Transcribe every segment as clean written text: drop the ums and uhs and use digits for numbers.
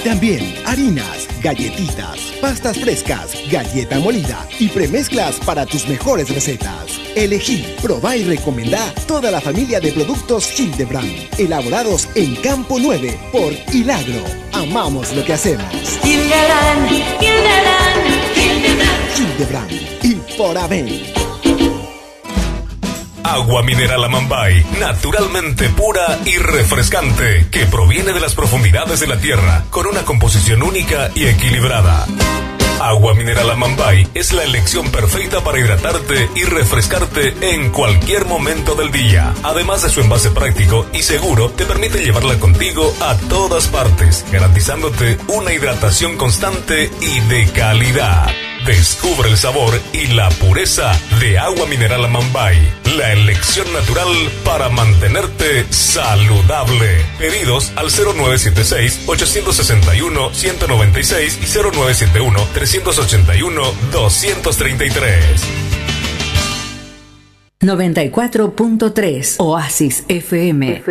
También harinas, galletitas, pastas frescas, galleta molida y premezclas para tus mejores recetas. Elegí, probá y recomendá toda la familia de productos Hildebrand, elaborados en Campo 9 por Hilagro. Amamos lo que hacemos. Hildebrand, Hildebrand, Hildebrand. Hildebrand y por Aven. Agua mineral Amambay, naturalmente pura y refrescante, que proviene de las profundidades de la tierra, con una composición única y equilibrada. Agua mineral Amambay es la elección perfecta para hidratarte y refrescarte en cualquier momento del día. Además de su envase práctico y seguro, te permite llevarla contigo a todas partes, garantizándote una hidratación constante y de calidad. Descubre el sabor y la pureza de agua mineral Amambay, la elección natural para mantenerte saludable. Pedidos al 0976-861-196 y 0971-381-233. 94.3 Oasis FM.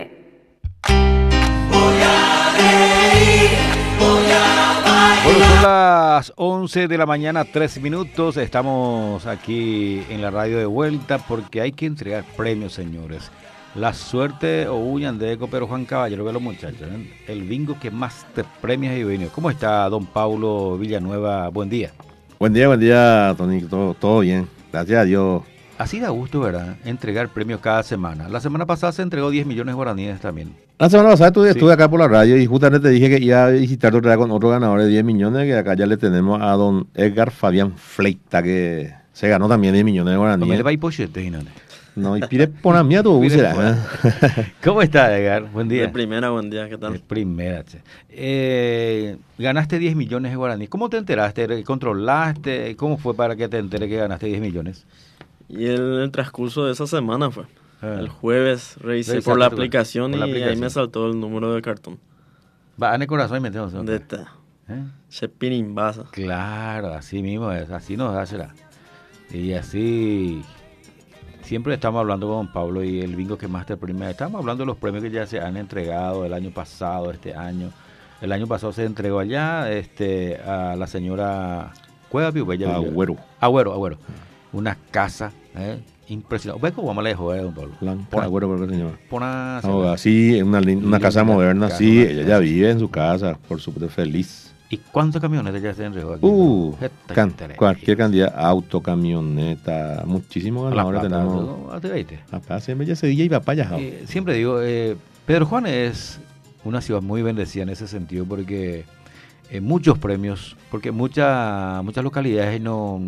Bueno, son las 11 de la mañana, 3 minutos. Estamos aquí en la radio de vuelta porque hay que entregar premios, señores. La suerte o huyan de Eco, pero Juan Caballero, ve a los muchachos, ¿eh? El bingo que más te premias y venido. ¿Cómo está don Paulo Villanueva? Buen día. Buen día, Tony. Todo bien. Gracias a Dios. Así da gusto, ¿verdad? Entregar premios cada semana. La semana pasada se entregó 10 millones de guaraníes también. La semana pasada estuve acá por la radio y justamente te dije que iba a visitar otra vez con otro ganador de 10 millones, que acá ya le tenemos a don Edgar Fabián Fleita, que se ganó también 10 millones de guaraníes. Le va a ir pochete, ¿no? No, y pide por a mí a tu bus. ¿Cómo está, Edgar? Buen día. De primera, buen día, ¿qué tal? De primera, ganaste 10 millones de guaraníes. ¿Cómo te enteraste? ¿Controlaste? ¿Cómo fue para que te enteres que ganaste 10 millones? Y el transcurso de esa semana fue. El jueves revisé por la aplicación y ahí me saltó el número de cartón. Va en el corazón y metemos. ¿Dónde está? Chepin Baza. Claro, así mismo es, así nos hace. Y así siempre estamos hablando con Pablo y el bingo que más te premia. Estamos hablando de los premios que ya se han entregado el año pasado, este año. El año pasado se entregó allá a la señora Cueva Piubella. Agüero. Una casa impresionante. ¿Ves cómo vamos lejos, don Pablo? Agüero, por el señor. Sí, una casa moderna, sí. Ella ya vive en su casa, por supuesto, feliz. ¿Y cuántos camiones ya se entregó aquí? Cualquier cantidad, auto, camioneta, muchísimos ganadores tenemos. Acá siempre ya se dice y va para allá. Siempre digo, Pedro Juan es una ciudad muy bendecida en ese sentido porque muchos premios, porque muchas localidades no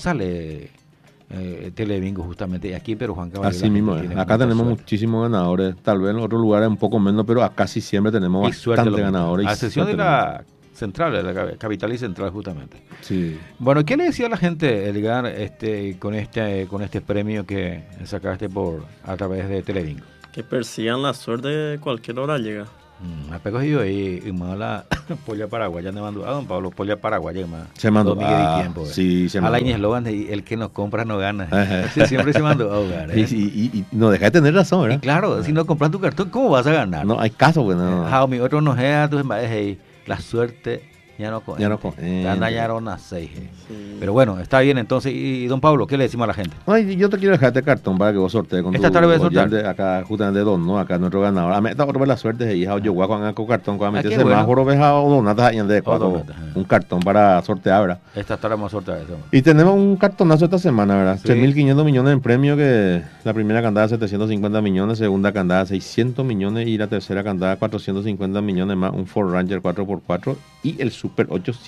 sale Telebingo justamente, y aquí Pedro Juan Caballero. Así mismo es. Acá tenemos muchísimos ganadores, tal vez en otros lugares un poco menos, pero acá sí siempre tenemos bastante ganadores. A excepción de la central, de la capital y central justamente. Sí. Bueno, ¿qué le decía a la gente, Edgar, con este premio que sacaste a través de Telebingo? Que persigan la suerte de cualquier hora llega. Me pegó yo ahí y más la polla paraguaya me mandó don Pablo, polla paraguaya más. Se mandó tiempo. Sí, se mandó. A la eslogan de el que nos compra no gana. Siempre se mandó a ahogar. Y no deja de tener razón, ¿verdad? Y claro, si no compras tu cartón, ¿cómo vas a ganar? No hay caso, pues no. Mi otro no es tus embades ahí. La suerte ya no dañaron a 6. Sí. Pero bueno, está bien entonces. Y don Pablo, ¿qué le decimos a la gente? Ay, yo te quiero dejar este cartón para que vos sortees con esta tarde voy a sortear. Acá justamente Don, ¿no? Acá nuestro ganador. A mí está otra vez la suerte de hija yo con el cartón con la semáforo veja o donatas de un cartón para sortear, ¿verdad? Esta tarde vamos a sortear eso. Y tenemos un cartonazo esta semana, ¿verdad? Sí. 3.500 millones en premio, que la primera candada 750 millones, segunda candada 600 millones y la tercera candada 450 millones más, un Ford Ranger 4x4 y el Super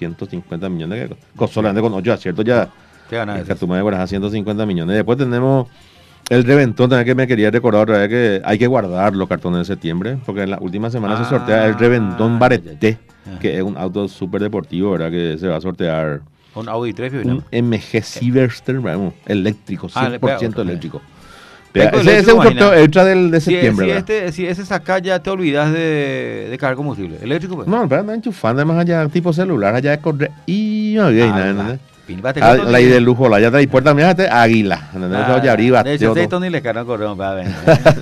850 millones, que solamente con 8 aciertos ya. ¿Qué ganas? Que tú me a 150 millones. Después tenemos el reventón también, que me quería recordar otra vez, que hay que guardar los cartones de septiembre, porque en la última semana se sortea el reventón Bareté, que es un auto súper deportivo, ¿verdad? Que se va a sortear un Audi 3, un MG Silverster, eléctrico, 100% eléctrico. Ese es un sorteo extra de septiembre. Si ese saca ya te olvidas de cargar combustible. ¿Eléctrico? Pues? No, pero anda enchufando, además allá tipo celular, allá de correr y no había nada. pin. La idea de lujo, la ya trae puerta, mira, águila. De hecho, Tony le cargan correo para ver.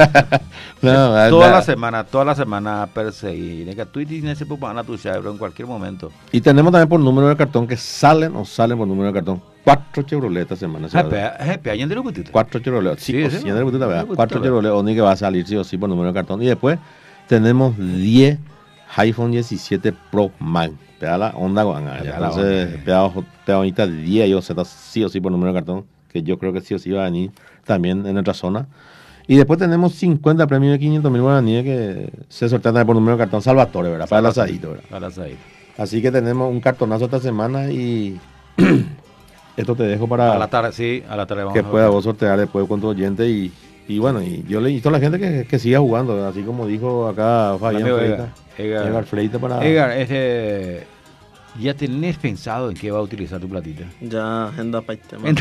Toda la semana a perseguir. Que tú tienes ese pupana tu Chevrolet en cualquier momento. Y tenemos también por número de cartón que salen por número de cartón. 4 Chevrolet esta semana. 4 Chevrolet. Sí, 4 Chevrolet Oni que va a salir sí o sí por número de cartón. Y después tenemos 10 iPhone 17 Pro Max. Pega la onda guanga. Entonces, pega ahorita 10 yo sí o sí por número de cartón. Que yo creo que sí o sí va a venir también en nuestra zona. Y después tenemos 50 premios de 500.000 guaraníes que se sortean por número de cartón Salvatore, ¿verdad? Para el asadito, ¿verdad? Para el asadito. Así que tenemos un cartonazo esta semana y esto te dejo para a la tarde vamos que pueda vos sortear después con tu oyente y bueno, y yo le invito a la gente que siga jugando, ¿verdad? Así como dijo acá Fabián Edgar Freita para... Edgar, ¿ya tenés pensado en qué va a utilizar tu platita? Ya, agenda para el tema.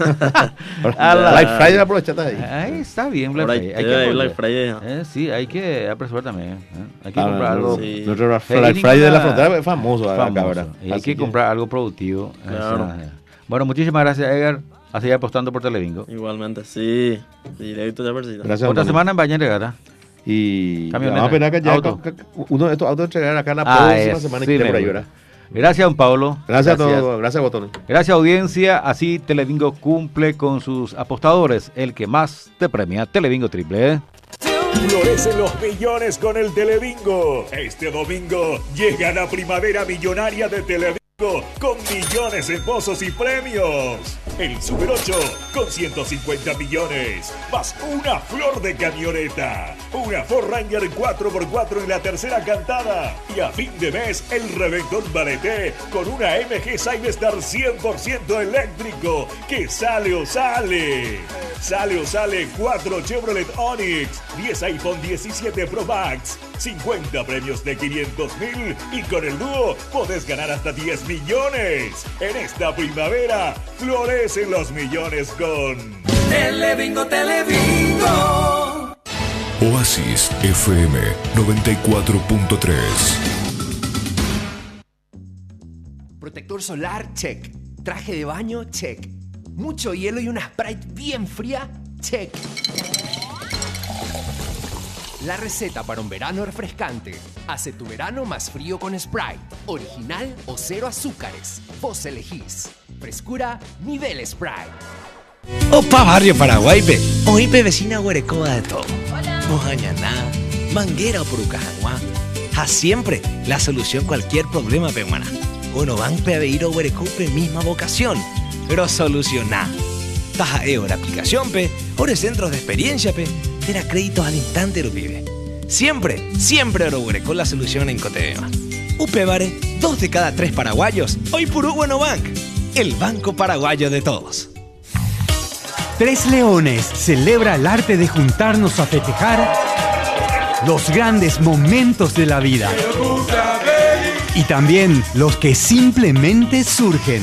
Black Friday aprovechate ahí. Ahí está bien, Black Friday. Hay que Black Friday. Sí, hay que apresurar también. Hay que comprar algo. Sí. Nuestro Black Friday de la frontera es famoso. Acá, y hay que comprar algo productivo. Claro. Bueno, muchísimas gracias, Edgar. A seguir apostando por Televingo. Igualmente, sí. Directo ya persita. Gracias. Otra semana en Baña Regata. Y camioneta. Vamos a esperar que ya uno de estos autos entregar acá la próxima semana que por ahí, ¿verdad? Gracias, don Pablo. Gracias a todos. Gracias, Botón. Gracias, audiencia. Así Televingo cumple con sus apostadores. El que más te premia, Televingo Triple. Florecen los millones con el Televingo. Este domingo llega la primavera millonaria de Televingo con millones en pozos y premios. El Super 8 con 150 millones, más una flor de camioneta, una Ford Ranger 4x4 en la tercera cantada y a fin de mes el reventón Baleté con una MG Cyberstar 100% eléctrico que sale o sale. Sale o sale 4 Chevrolet Onix, 10 iPhone 17 Pro Max, 50 premios de 500.000 y con el dúo podés ganar hasta 10 millones. En esta primavera florecen los millones con Televingo, Televingo. Oasis FM 94.3. Protector solar, check. Traje de baño, check. Mucho hielo y una Sprite bien fría, check. La receta para un verano refrescante. Hace tu verano más frío con Sprite. Original o cero azúcares. Vos elegís. Frescura, nivel Sprite. Opa, Barrio Paraguay, pe. Hoy pe vecina Huerecoba de todo. Mojañaná, Manguera o Purucajaguá. A siempre la solución cualquier problema, pe, humana. Uno van pe a ir a Huerecoba, pe, misma vocación. Pero solucioná. Taja la aplicación, pe. Ore centros de experiencia, pe. Era créditos al instante, lo pibe. Siempre Oro con la solución en Cotebema. Upevare, 2 de cada 3 paraguayos. Hoy Purú Bueno Bank, el banco paraguayo de todos. Tres Leones celebra el arte de juntarnos a festejar los grandes momentos de la vida. Y también los que simplemente surgen.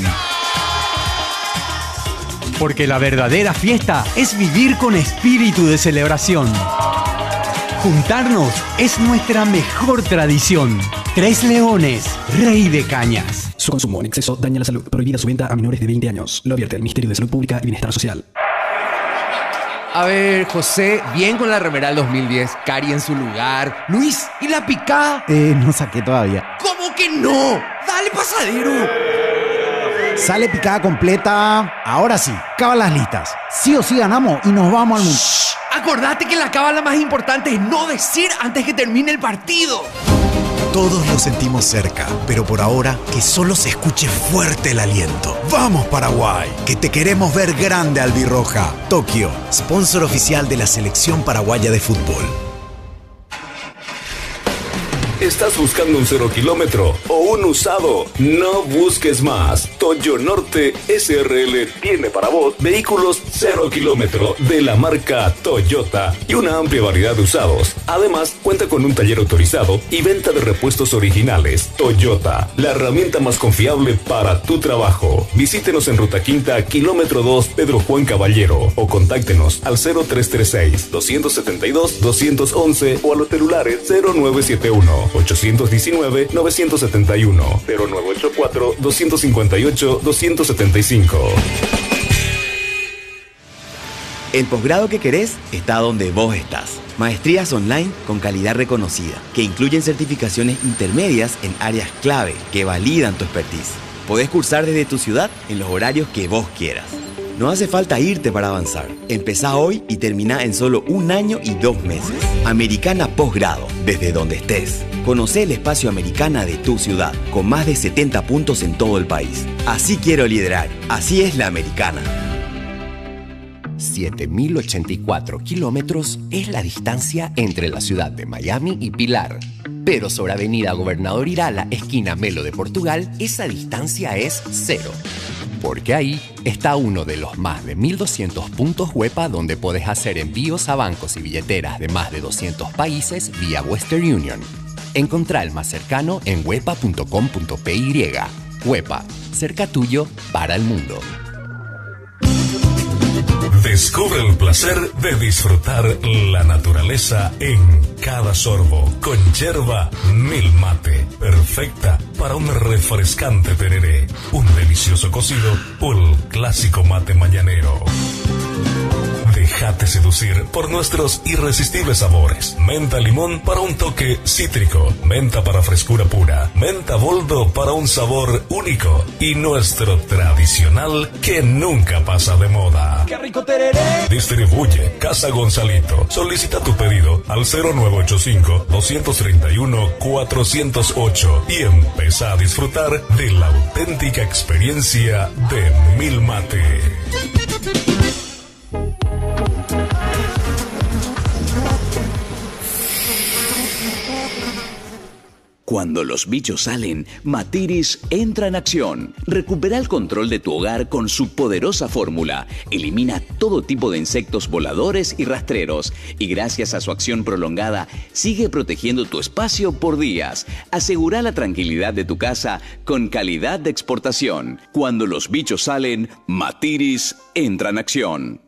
Porque la verdadera fiesta es vivir con espíritu de celebración. Juntarnos es nuestra mejor tradición. Tres Leones, Rey de Cañas. Su consumo en exceso daña la salud. Prohibida su venta a menores de 20 años. Lo advierte el Ministerio de Salud Pública y Bienestar Social. A ver, José, bien con la remera del 2010. Cari en su lugar. Luis, ¿y la picada? No saqué todavía. ¿Cómo que no? Dale, pasadero. Sale picada completa. Ahora sí, cábalas listas. Sí o sí ganamos y nos vamos al mundo. Acordate que la cábala más importante es no decir antes que termine el partido. Todos lo sentimos cerca, pero por ahora que solo se escuche fuerte el aliento. ¡Vamos, Paraguay! Que te queremos ver grande, albirroja. Tokio, sponsor oficial de la selección paraguaya de fútbol. ¿Estás buscando un 0 kilómetro o un usado? No busques más. Toyo Norte SRL tiene para vos vehículos 0 kilómetro de la marca Toyota y una amplia variedad de usados. Además, cuenta con un taller autorizado y venta de repuestos originales. Toyota, la herramienta más confiable para tu trabajo. Visítenos en Ruta Quinta, kilómetro 2, Pedro Juan Caballero, o contáctenos al 0336-272-211 o a los celulares 0971 819-971, 0984-258-275. El posgrado que querés está donde vos estás. Maestrías online con calidad reconocida, que incluyen certificaciones intermedias en áreas clave que validan tu expertise. Podés cursar desde tu ciudad en los horarios que vos quieras. No hace falta irte para avanzar. Empezá hoy y termina en solo 1 año y 2 meses. Americana Posgrado, desde donde estés. Conocé el espacio Americana de tu ciudad, con más de 70 puntos en todo el país. Así quiero liderar. Así es la Americana. 7.084 kilómetros es la distancia entre la ciudad de Miami y Pilar. Pero sobre Avenida Gobernador Irala, esquina Melo de Portugal, esa distancia es 0. Porque ahí está uno de los más de 1.200 puntos Huepa donde podés hacer envíos a bancos y billeteras de más de 200 países vía Western Union. Encontrá el más cercano en huepa.com.py. Huepa, cerca tuyo para el mundo. Descubre el placer de disfrutar la naturaleza en cada sorbo con yerba Mil Mate, perfecta para un refrescante tereré, un delicioso cocido o el clásico mate mañanero. Déjate seducir por nuestros irresistibles sabores. Menta limón para un toque cítrico, menta para frescura pura, menta boldo para un sabor único y nuestro tradicional que nunca pasa de moda. ¡Qué rico tereré! Distribuye Casa Gonzalito. Solicita tu pedido al 0985-231-408 y empieza a disfrutar de la auténtica experiencia de Mil Mate. Cuando los bichos salen, Matiris entra en acción. Recupera el control de tu hogar con su poderosa fórmula. Elimina todo tipo de insectos voladores y rastreros. Y gracias a su acción prolongada, sigue protegiendo tu espacio por días. Asegura la tranquilidad de tu casa con calidad de exportación. Cuando los bichos salen, Matiris entra en acción.